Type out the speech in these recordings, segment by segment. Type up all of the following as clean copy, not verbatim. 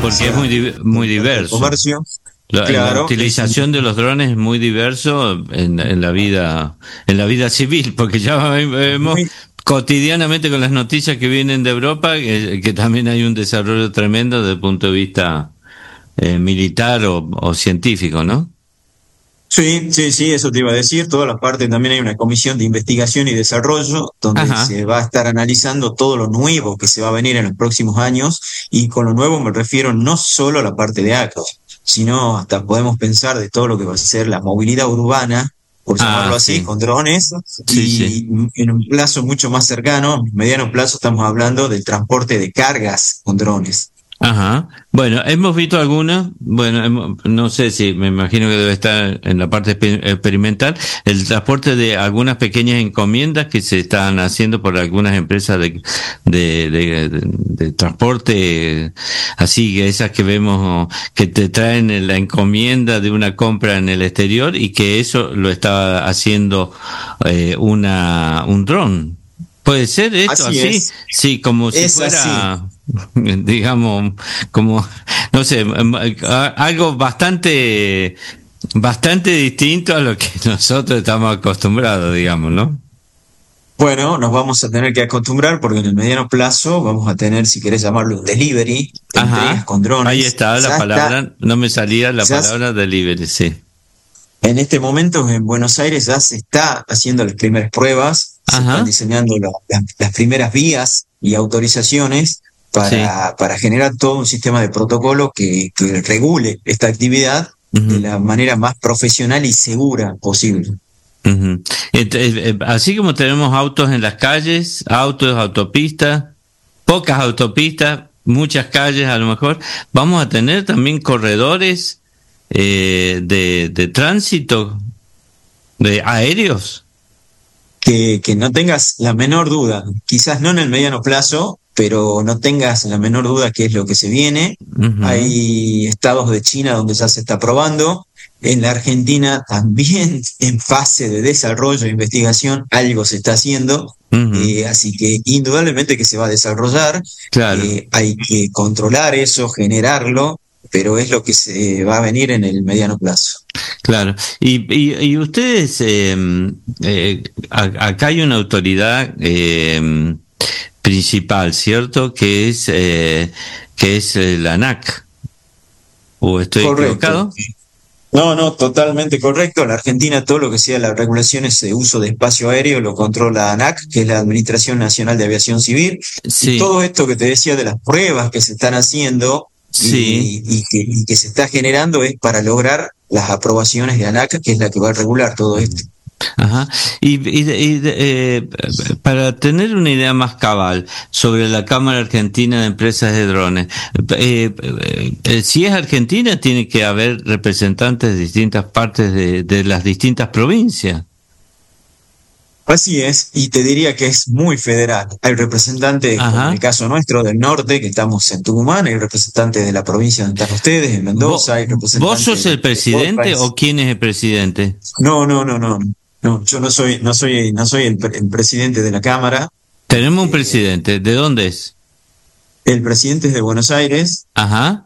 porque es muy diverso. Comercio. La Claro, utilización de los drones es muy diverso en la vida civil, porque ya vemos muy, cotidianamente con las noticias que vienen de Europa que también hay un desarrollo tremendo desde el punto de vista militar o científico, ¿no? sí, sí, sí, eso te iba a decir. Toda la parte, también hay una comisión de investigación y desarrollo donde Ajá. se va a estar analizando todo lo nuevo que se va a venir en los próximos años. Y con lo nuevo me refiero no solo a la parte de acro, sino hasta podemos pensar de todo lo que va a ser la movilidad urbana, por Ah, llamarlo así, sí, con drones. sí, sí. Y en un plazo mucho más cercano, mediano plazo, estamos hablando del transporte de cargas con drones. Ajá. Bueno, hemos visto algunas, bueno, no sé si, me imagino que debe estar en la parte experimental, el transporte de algunas pequeñas encomiendas que se están haciendo por algunas empresas de transporte, así que esas que vemos que te traen la encomienda de una compra en el exterior y que eso lo está haciendo un dron. ¿Puede ser esto Así así? es, Sí, como si es así. fuera, digamos, como, no sé, algo bastante distinto a lo que nosotros estamos acostumbrados, digamos, ¿no? Bueno, nos vamos a tener que acostumbrar porque en el mediano plazo vamos a tener, si querés llamarlo, un delivery de entregas Ajá, con ahí drones. está la palabra, no me salía la Ya palabra delivery, sí. en este momento en Buenos Aires ya se está haciendo las primeras pruebas, se están Ajá, diseñando las primeras vías y autorizaciones sí. para generar todo un sistema de protocolo que regule esta actividad de Ujú, la manera más profesional y segura posible. ujú. Así como tenemos autos en las calles, autos, autopistas, pocas autopistas, muchas calles a lo mejor, vamos a tener también corredores de tránsito, de aéreos. Que no tengas la menor duda, quizás no en el mediano plazo, pero no tengas la menor duda que es lo que se viene. Ujú, Hay estados de China donde ya se está probando. En la Argentina también en fase de desarrollo e investigación algo se está haciendo. ujú, Así que indudablemente que se va a desarrollar. claro, Hay que controlar eso, generarlo, pero es lo que se va a venir en el mediano plazo. claro. Y ustedes, acá hay una autoridad principal, ¿cierto? Que es la ANAC. ¿O estoy Correcto. equivocado? No, no, totalmente correcto. En la Argentina todo lo que sea las regulaciones de uso de espacio aéreo lo controla ANAC, que es la Administración Nacional de Aviación Civil, y Sí, todo esto que te decía de las pruebas que se están haciendo sí. y que se está generando es para lograr las aprobaciones de ANAC, que es la que va a regular todo esto. Ajá. Para tener una idea más cabal sobre la Cámara Argentina de Empresas de Drones, si es Argentina, tiene que haber representantes de distintas partes de las distintas provincias. Así es, y te diría que es muy federal. Hay representantes, como en el Ajá. caso nuestro del norte, que estamos en Tucumán, hay representantes de la provincia donde están ustedes, en Mendoza, hay ¿Vos representantes sos el de todo el presidente país. o quién es el presidente? No, no, no, no. No, yo no soy el presidente de la Cámara. Tenemos un Eh, presidente. ¿De dónde es? el presidente es de Buenos Aires, Ajá.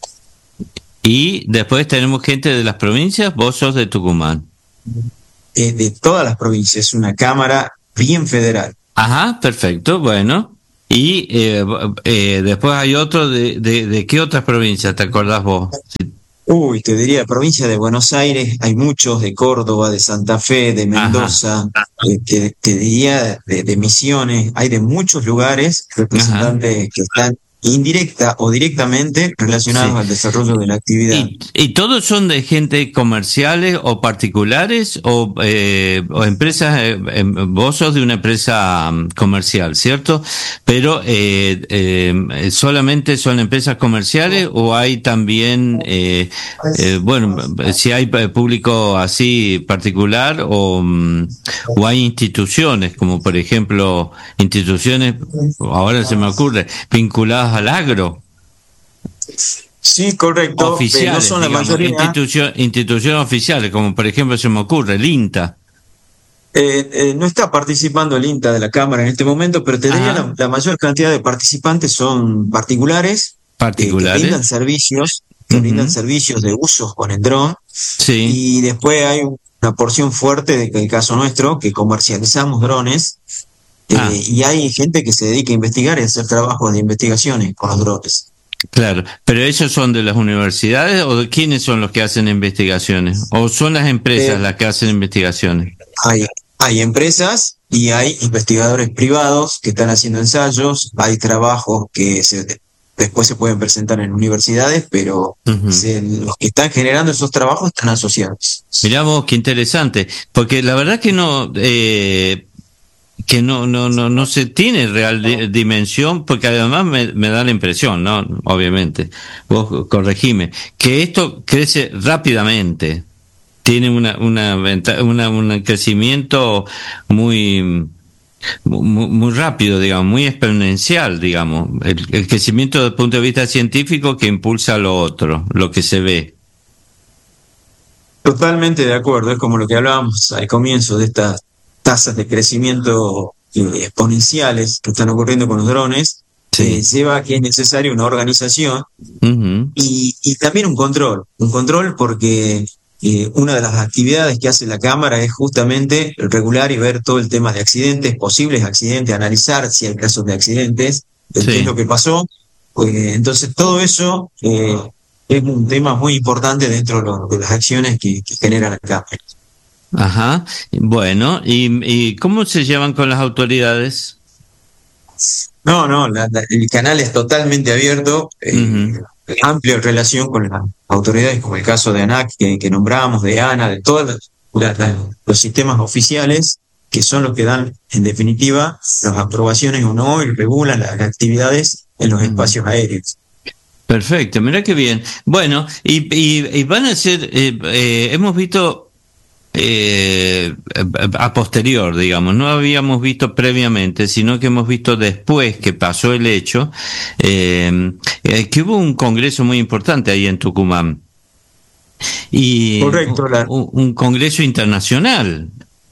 Y después tenemos gente de las provincias. Vos sos de Tucumán. de todas las provincias, es una Cámara bien federal. Ajá, perfecto, bueno. Y después hay otro de qué otras provincias te acordás vos? Sí. Uy, te diría, provincia de Buenos Aires, hay muchos, de Córdoba, de Santa Fe, de Ajá, Mendoza, te diría de Misiones, hay de muchos lugares ajá, representantes que están indirecta o directamente relacionados sí. al desarrollo de la actividad. ¿Y todos son de gente comerciales o particulares o empresas? Vos sos de una empresa comercial, ¿cierto? Pero ¿solamente son empresas comerciales o hay también, bueno, si hay público así particular o hay instituciones, como por ejemplo instituciones, ahora se me ocurre, vinculadas al agro? Sí, correcto, no Oficiales, son la digamos, mayoría. instituciones oficiales, como por ejemplo se me ocurre, el INTA. No está participando el INTA de la Cámara en este momento, pero te diría Ajá, la mayor cantidad de participantes son particulares que brindan particulares. servicios, Ujú. de usos con el dron, Sí. y después hay una porción fuerte del caso nuestro, que comercializamos drones, Ah, y hay gente que se dedica a investigar y a hacer trabajos de investigaciones con los drones. claro. ¿Pero ellos son de las universidades o de quiénes son los que hacen investigaciones? ¿O son las empresas Eh, las que hacen investigaciones? hay, hay empresas y hay investigadores privados que están haciendo ensayos, hay trabajos después se pueden presentar en universidades, pero Ujú. los que están generando esos trabajos están asociados. Mirá vos, qué interesante, porque la verdad que no se tiene real dimensión, porque además me da la impresión, ¿no? Obviamente, vos corregime, que esto crece rápidamente, tiene un crecimiento muy, muy rápido, digamos, muy exponencial, digamos, el crecimiento desde el punto de vista científico que impulsa lo otro, lo que se ve. Totalmente de acuerdo, es como lo que hablábamos al comienzo de estas tasas de crecimiento exponenciales que están ocurriendo con los drones, Sí. lleva a que es necesaria una organización Ujú. y también un control porque una de las actividades que hace la Cámara es justamente regular y ver todo el tema de accidentes, posibles accidentes, analizar si hay casos de accidentes, qué es lo Sí. que pasó. Entonces, todo eso es un tema muy importante dentro de las acciones que genera la Cámara. Ajá, bueno, ¿y cómo se llevan con las autoridades? No, no, el canal es totalmente abierto, Ujú. amplio en relación con las autoridades, como el caso de ANAC que nombramos, de ANA, de todos los sistemas oficiales, que son los que dan, en definitiva, las aprobaciones o no y regulan las actividades en los Ujú. espacios aéreos. Perfecto, mira qué bien. Bueno, y van a ser, hemos visto a posterior, digamos, no habíamos visto previamente, sino que hemos visto después que pasó el hecho, que hubo un congreso muy importante ahí en Tucumán y Correcto, un congreso internacional.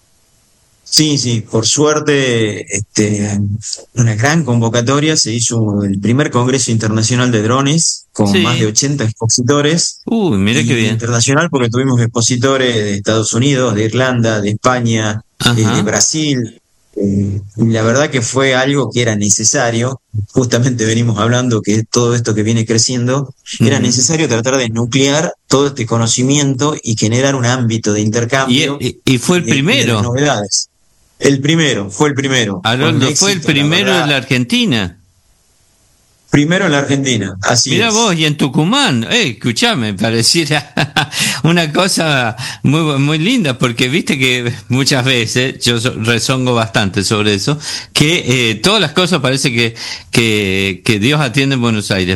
sí, sí, por suerte, una gran convocatoria, se hizo el primer Congreso Internacional de Drones con más de Sí. 80 expositores, Uy, mira qué y bien. internacional porque tuvimos expositores de Estados Unidos, de Irlanda, de España, de Ajá. Brasil, y la verdad que fue algo que era necesario, justamente venimos hablando que todo esto que viene creciendo, era Ujú. necesario tratar de nuclear todo este conocimiento y generar un ámbito de intercambio Y fue el y de primero. novedades. Fue el primero, fue un Haroldo fue el éxito, la primero de verdad. la Argentina. Primero en la Argentina, así Mira vos, es. y en Tucumán, escuchame, pareciera una cosa muy linda, porque viste que muchas veces, yo rezongo bastante sobre eso, que todas las cosas parece que Dios atiende en Buenos Aires,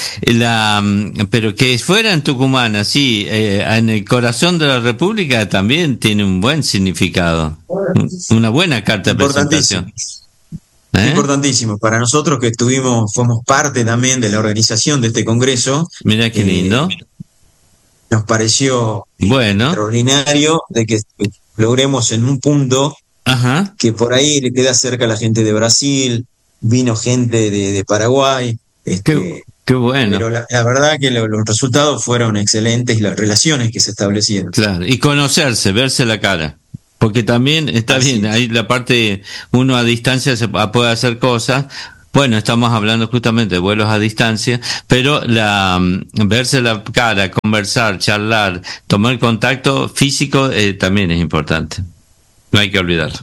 pero que fuera en Tucumán, así, en el corazón de la República, también tiene un buen significado, una buena carta de Importantísimo, presentación. ¿Eh? importantísimo. Para nosotros que fuimos parte también de la organización de este congreso, Mira qué eh, lindo. nos pareció Bueno, extraordinario de que logremos en un punto ajá. que por ahí le queda cerca a la gente de Brasil, vino gente de Paraguay, Qué, qué pero bueno, la verdad que los resultados fueron excelentes y las relaciones que se establecieron. claro. Y conocerse, verse la cara. Porque también está Así bien, es. ahí la parte, uno a distancia puede hacer cosas. Bueno, estamos hablando justamente de vuelos a distancia, pero verse la cara, conversar, charlar, tomar contacto físico también es importante. No hay que olvidarlo.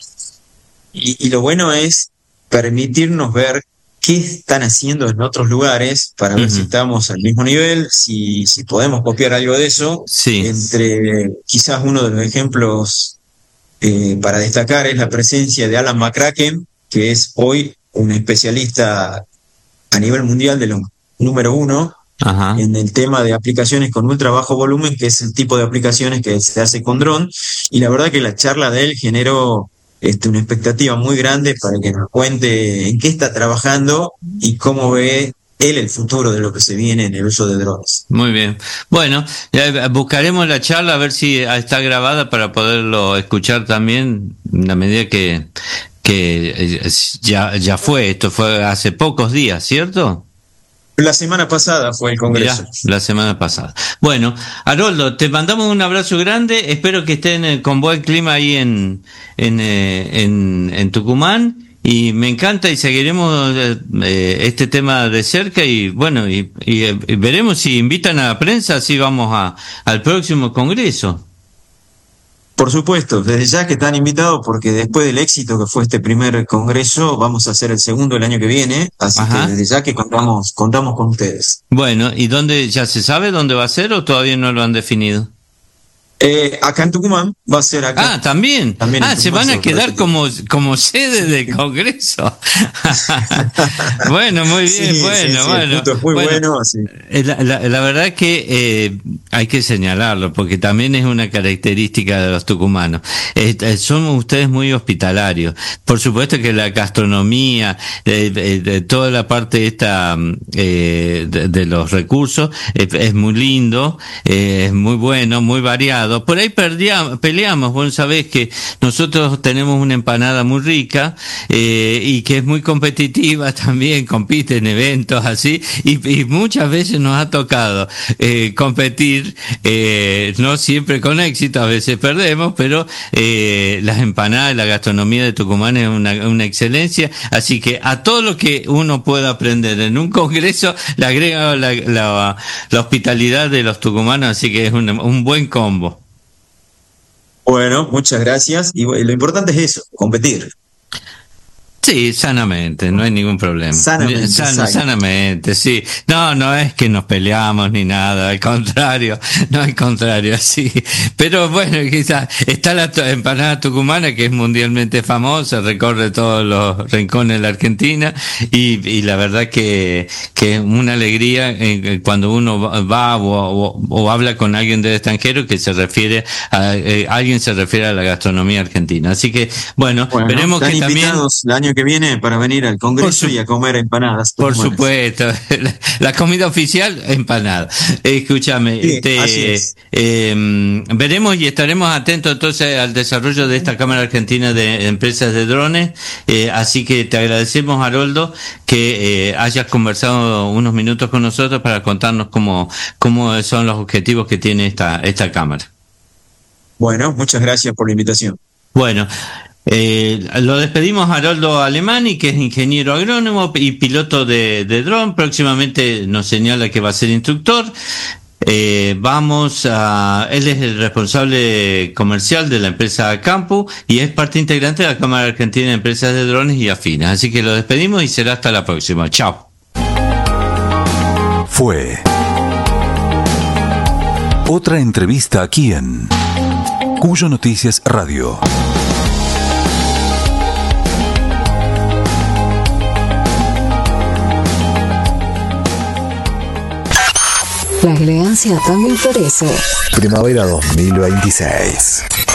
Y lo bueno es permitirnos ver qué están haciendo en otros lugares para ver si Ujú. estamos al mismo nivel, si podemos copiar algo de eso. Sí, Entre quizás uno de los ejemplos para destacar es la presencia de Alan McCracken, que es hoy un especialista a nivel mundial de los número uno ajá. en el tema de aplicaciones con ultra bajo volumen, que es el tipo de aplicaciones que se hace con dron. Y la verdad que la charla de él generó una expectativa muy grande para que nos cuente en qué está trabajando y cómo ve él el futuro de lo que se viene en el uso de drones. Muy bien. Bueno, buscaremos la charla a ver si está grabada para poderlo escuchar también a medida que ya fue, esto fue hace pocos días, ¿cierto? La semana pasada fue el Congreso. Mirá, la semana pasada. Bueno, Haroldo, te mandamos un abrazo grande. Espero que estén con buen clima ahí en Tucumán. Y me encanta y seguiremos este tema de cerca y bueno, y veremos si invitan a la prensa, así vamos al próximo Congreso. Por supuesto, desde ya que están invitados porque después del éxito que fue este primer congreso, vamos a hacer el segundo el año que viene, así Ajá. que desde ya que contamos con ustedes. Bueno, ¿y dónde ya se sabe dónde va a ser o todavía no lo han definido? Acá en Tucumán, va a ser acá. Ah, también. También en Se Tucumán van a quedar como sede del Congreso. Bueno, muy bien, Sí, bueno, sí, bueno. el punto es muy bueno, sí. La verdad que hay que señalarlo, porque también es una característica de los tucumanos. Son ustedes muy hospitalarios. Por supuesto que la gastronomía, de toda la parte esta de los recursos, es muy lindo, es muy bueno, muy variado. Por ahí peleamos, vos sabés que nosotros tenemos una empanada muy rica y que es muy competitiva también, compite en eventos así, y muchas veces nos ha tocado competir, no siempre con éxito, a veces perdemos, pero las empanadas, la gastronomía de Tucumán es una excelencia, así que a todo lo que uno pueda aprender en un congreso le agrega la hospitalidad de los tucumanos, así que es un buen combo. Bueno, muchas gracias. Y lo importante es eso, competir. Sí, sanamente, no hay ningún problema. Sanamente, Sanamente, sí. No es que nos peleamos ni nada, al contrario, sí. Pero bueno, quizás está la empanada tucumana que es mundialmente famosa, recorre todos los rincones de la Argentina y la verdad que es una alegría cuando uno va o habla con alguien del extranjero que se refiere alguien se refiere a la gastronomía argentina. Así que bueno veremos que también invitados el año que viene para venir al Congreso y a comer empanadas. Por supuesto, la comida oficial, empanada. Escúchame, sí, veremos y estaremos atentos entonces al desarrollo de esta Cámara Argentina de Empresas de Drones, así que te agradecemos, Haroldo, que hayas conversado unos minutos con nosotros para contarnos cómo son los objetivos que tiene esta Cámara. Bueno, muchas gracias por la invitación. Bueno, lo despedimos a Haroldo Alemani, que es ingeniero agrónomo y piloto de dron. Próximamente nos señala que va a ser instructor. Él es el responsable comercial de la empresa Campu y es parte integrante de la Cámara Argentina de Empresas de Drones y Afines. Así que lo despedimos y será hasta la próxima. Chao. Fue otra entrevista aquí en Cuyo Noticias Radio. La elegancia también florece. Primavera 2026.